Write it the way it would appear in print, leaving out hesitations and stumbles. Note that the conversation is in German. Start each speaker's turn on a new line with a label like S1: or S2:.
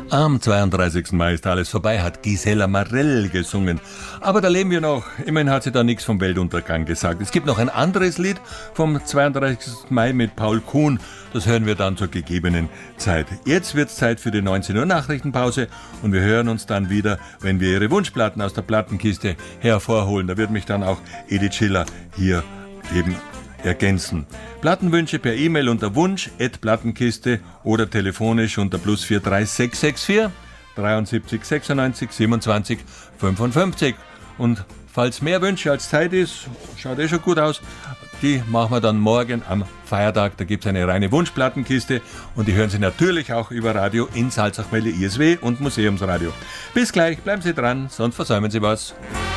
S1: Am 32. Mai ist alles vorbei, hat Gisela Marell gesungen. Aber da leben wir noch. Immerhin hat sie da nichts vom Weltuntergang gesagt. Es gibt noch ein anderes Lied vom 32. Mai mit Paul Kuhn. Das hören wir dann zur gegebenen Zeit. Jetzt wird's Zeit für die 19 Uhr Nachrichtenpause und wir hören uns dann wieder, wenn wir Ihre Wunschplatten aus der Plattenkiste hervorholen. Da wird mich dann auch Edith Schiller hier eben ergänzen. Plattenwünsche per E-Mail unter wunsch@plattenkiste oder telefonisch unter +43 664 73 96 27 55. Und falls mehr Wünsche als Zeit ist, schaut schon gut aus, die machen wir dann morgen am Feiertag. Da gibt es eine reine Wunschplattenkiste und die hören Sie natürlich auch über Radio in Salzachwelle, ISW und Museumsradio. Bis gleich, bleiben Sie dran, sonst versäumen Sie was.